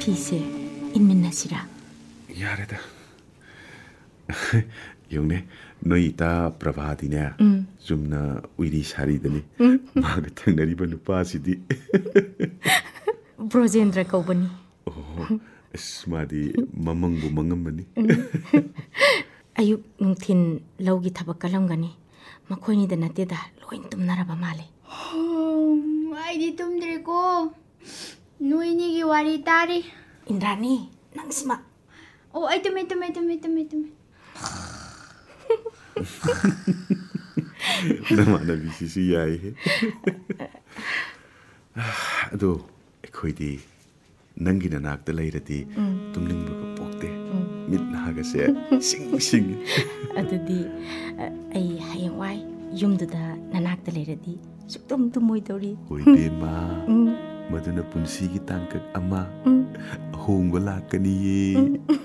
ꯐꯤꯁꯦ ꯏꯟꯃꯤꯟꯅꯁꯤꯔꯥ? ꯌꯥꯔꯦꯗ. ꯌꯦꯡꯅꯦ ꯅꯣꯏ ꯏꯇꯥ ꯄ꯭ꯔꯚꯥꯗꯤꯅꯦ ꯆꯨꯝꯅ ꯎꯏꯔꯤ ꯁꯥꯔꯤꯗꯅꯤ. ꯃꯥꯒ ꯊꯪꯅꯔꯤꯕ ꯅꯨꯄꯥꯁꯤꯗꯤ ꯕ꯭ꯔꯣꯖꯦꯟꯗ꯭ꯔ ꯀꯧꯕꯅꯤ. ꯑꯣ ꯑꯁ ꯃꯥꯗꯤ ꯃꯃꯪꯕꯨ ꯃꯪꯉꯝꯃꯅꯤ. ꯑꯌꯨꯛ ꯅꯨꯡꯊꯤꯟ ꯂꯧꯒꯤ ꯊꯕꯛ ꯀꯜꯂꯝꯒꯅꯤ. ꯃꯈꯣꯏꯅꯤꯗ ꯅꯠꯇꯦꯗ ꯂꯣꯏ ꯇꯨꯝꯅꯔꯕ ꯃꯥꯜꯂꯦ. ꯑꯩꯗꯤ ꯇꯨꯝꯗ꯭ꯔꯦꯀꯣ. ꯅꯣꯏꯅꯤꯒꯤ ꯋꯥꯔꯤ ꯇꯥꯔꯤ. ꯏꯟꯗ꯭ꯔꯥꯅꯤ ꯅꯪꯁꯤꯃ. ꯑꯣ ꯑꯩ ꯇꯨꯝꯃꯦ. ꯅꯃꯥꯟꯅꯕꯤꯁꯤꯁꯨ ꯌꯥꯏꯍꯦ. ꯑꯗꯣ ꯑꯩꯈꯣꯏꯗꯤ ꯅꯪꯒꯤ ꯅꯅꯥꯛꯇ ꯂꯩꯔꯗꯤ ꯇꯨꯝꯅꯤꯡꯕꯒ ꯄꯣꯛꯇꯦ. ꯃꯤꯠ ꯅꯥꯒꯁꯦ ꯁꯤꯡꯉꯤ. ꯑꯗꯨꯗꯤ ꯑꯩ ꯍꯌꯦꯡꯋꯥꯏ ꯌꯨꯝꯗꯨꯗ ꯅꯅꯥꯛꯇ ꯂꯩꯔꯗꯤ ꯁꯨꯛꯇꯨꯝ ꯇꯨꯝꯃꯣꯏꯗꯧꯔꯤ. ꯍꯣꯏꯕꯦꯝꯃ ꯃꯗꯨꯅ ꯄꯨꯟꯁꯤꯒꯤ ꯇꯥꯡꯀꯛ ꯑꯃ ꯑꯍꯣꯡꯕ ꯂꯥꯛꯀꯅꯤꯌꯦ.